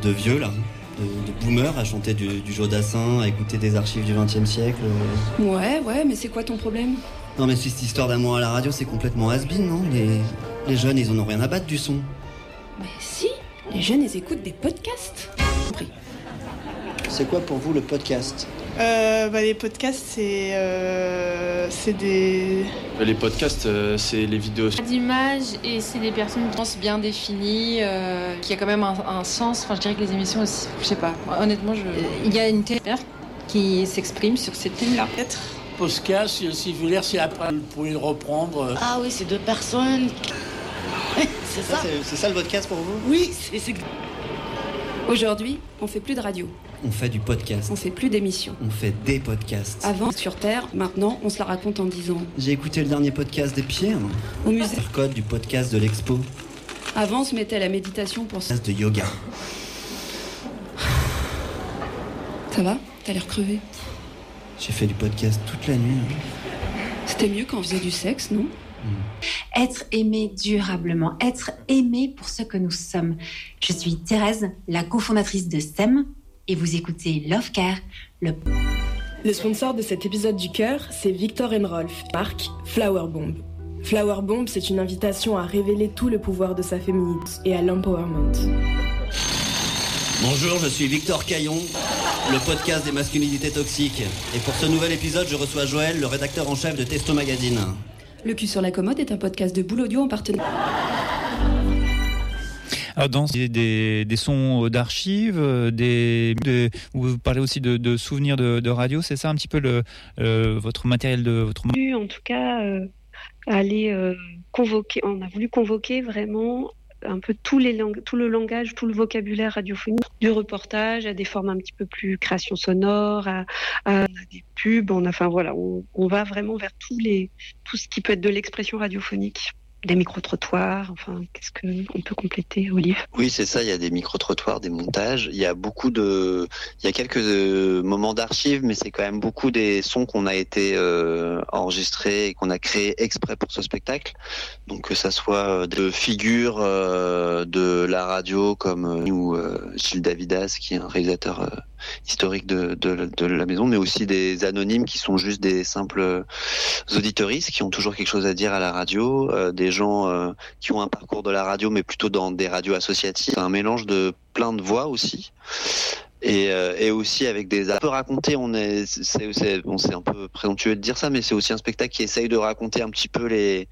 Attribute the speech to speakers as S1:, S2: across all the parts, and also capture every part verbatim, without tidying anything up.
S1: de vieux là, de, de boomers à chanter du, du Jodassin, à écouter des archives du vingtième siècle.
S2: Ouais, ouais, mais c'est quoi ton problème ?
S1: Non mais si cette histoire d'amour à la radio c'est complètement has-been, non ? les, les jeunes ils en ont rien à battre du son.
S2: Mais si, les jeunes ils écoutent des podcasts.
S1: C'est quoi pour vous le podcast ?
S3: Euh, bah, les podcasts, c'est, euh, c'est des...
S4: Les podcasts, euh, c'est les vidéos
S5: d'images et c'est des personnes bien définies, euh, qui a quand même un, un sens. Enfin, je dirais que les émissions aussi, je sais pas. Honnêtement, je... il y a une télé qui s'exprime sur ces thèmes-là.
S6: Peut-être. Podcast, si vous voulez, si après vous pouvez le reprendre.
S7: Ah oui, c'est deux personnes. C'est ça.
S1: ça c'est, c'est ça le podcast pour vous ?
S7: Oui, c'est, c'est...
S2: Aujourd'hui, on fait plus de radio.
S1: On fait du podcast.
S2: On fait plus d'émissions.
S1: On fait des podcasts.
S2: Avant, sur Terre, maintenant, on se la raconte en dix ans.
S1: J'ai écouté le dernier podcast des Pierres.
S2: Au musée.
S1: Le code du podcast de l'Expo.
S2: Avant, on se mettait à la méditation pour...
S1: Podcast de yoga.
S2: Ça va ? T'as l'air crevé.
S1: J'ai fait du podcast toute la nuit.
S2: C'était mieux quand on faisait du sexe, non ?
S8: Mmh. Être aimé durablement, être aimé pour ce que nous sommes. Je suis Thérèse, la cofondatrice de S E M, et vous écoutez Love Care, le...
S9: Le sponsor de cet épisode du Cœur, c'est Victor and Rolf, marque Flower Bomb. Flower Bomb, c'est une invitation à révéler tout le pouvoir de sa féminité et à l'empowerment.
S1: Bonjour, je suis Victor Caillon, le podcast des masculinités toxiques. Et pour ce nouvel épisode, je reçois Joël, le rédacteur en chef de Testo Magazine.
S2: Le cul sur la commode est un podcast de Boule Audio en partenariat.
S10: Alors dans des, des, des sons d'archives, des, des, vous parlez aussi de, de souvenirs de, de radio, c'est ça un petit peu le, euh, votre matériel de votre...
S11: En tout cas, euh, aller euh, convoquer, on a voulu convoquer vraiment un peu tous les lang- tout le langage, tout le vocabulaire radiophonique, du reportage à des formes un petit peu plus création sonore, à, à, à des pubs, on, a, enfin, voilà, on, on va vraiment vers tous les, tout ce qui peut être de l'expression radiophonique. Des micro-trottoirs, enfin, qu'est-ce qu'on peut compléter, Olive ?
S12: Oui, c'est ça, il y a des micro-trottoirs, des montages, il y a beaucoup de... Il y a quelques euh, moments d'archives, mais c'est quand même beaucoup des sons qu'on a été euh, enregistrés et qu'on a créés exprès pour ce spectacle. Donc que ça soit de figures euh, de la radio comme nous, euh, Gilles Davidas, qui est un réalisateur euh, historique de, de, de la maison, mais aussi des anonymes qui sont juste des simples auditeuristes qui ont toujours quelque chose à dire à la radio, euh, des gens euh, qui ont un parcours de la radio mais plutôt dans des radios associatives, un mélange de plein de voix aussi. Et, euh, et aussi avec des un peu raconter, on est, c'est, c'est, bon, c'est un peu présomptueux de dire ça, mais c'est aussi un spectacle qui essaye de raconter un petit peu les,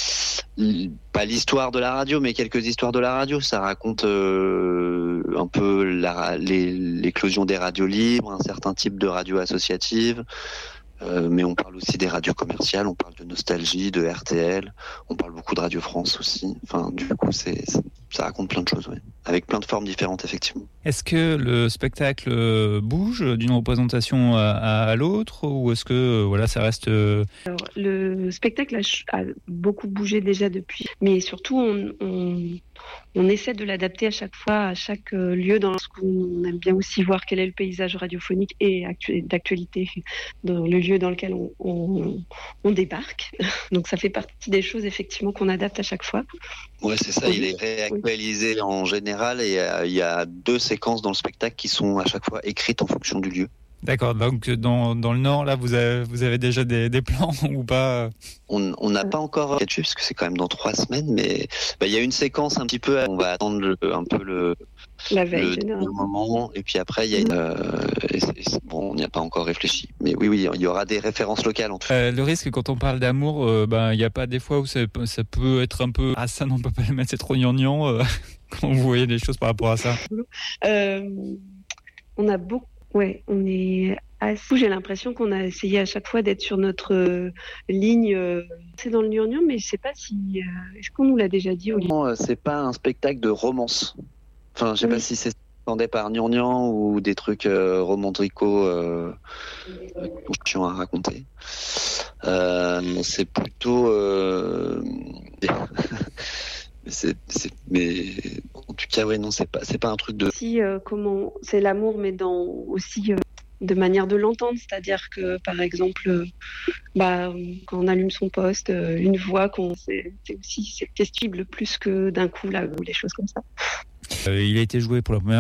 S12: pas l'histoire de la radio, mais quelques histoires de la radio. Ça raconte euh, un peu la, les, l'éclosion des radios libres, un certain type de radio associative. Euh, mais on parle aussi des radios commerciales, on parle de Nostalgie, de R T L, on parle beaucoup de Radio France aussi. Enfin, du coup, c'est, c'est ça raconte plein de choses, ouais. Avec plein de formes différentes, effectivement.
S10: Est-ce que le spectacle bouge d'une représentation à, à l'autre, ou est-ce que voilà, ça reste...
S11: Alors, le spectacle a, a beaucoup bougé déjà depuis, mais surtout, on, on, on essaie de l'adapter à chaque fois, à chaque lieu, dans ce qu'on aime bien aussi voir quel est le paysage radiophonique et actu- d'actualité dans le lieu dans lequel on, on, on débarque. Donc ça fait partie des choses, effectivement, qu'on adapte à chaque fois.
S12: Ouais, c'est ça, il est réactualisé oui. en général, et euh, il y a deux séquences dans le spectacle qui sont à chaque fois écrites en fonction du lieu.
S10: D'accord, donc dans, dans le Nord, là, vous avez, vous avez déjà des, des plans ou pas ?
S12: On n'a pas encore dessus parce que c'est quand même dans trois semaines, mais bah, il y a une séquence un petit peu, on va attendre le, un peu le,
S11: La veille,
S12: le, le moment, et puis après, il y a, mmh. euh, et c'est, et c'est, bon, on n'y a pas encore réfléchi, mais oui, oui, il y aura des références locales en tout cas.
S10: Euh, le risque, quand on parle d'amour, euh, ben, il n'y a pas des fois où ça, ça peut être un peu, ah ça, non, on ne peut pas le mettre, c'est trop gnangnan, euh, quand vous voyez des choses par rapport à ça.
S11: Euh, on a beaucoup. Ouais, on est assez... J'ai l'impression qu'on a essayé à chaque fois d'être sur notre euh, ligne. Euh, c'est dans le gnangnan, mais je sais pas si... Euh, est-ce qu'on nous l'a déjà dit, Olivier ?
S12: Non, c'est pas un spectacle de romance. Enfin, je sais oui. pas si c'est entendait par gnangnan ou des trucs euh, romantico euh, chiants à raconter. Euh, c'est plutôt... Euh... C'est, c'est, mais en tout cas, ouais, non, c'est pas, c'est pas un truc de.
S11: Si, euh, comment, c'est l'amour, mais dans aussi euh, de manière de l'entendre, c'est-à-dire que, par exemple, euh, bah, quand on allume son poste, euh, une voix, qu'on, c'est, c'est aussi c'est festible plus que d'un coup là, ou des choses comme ça.
S10: Euh, il a été joué pour la première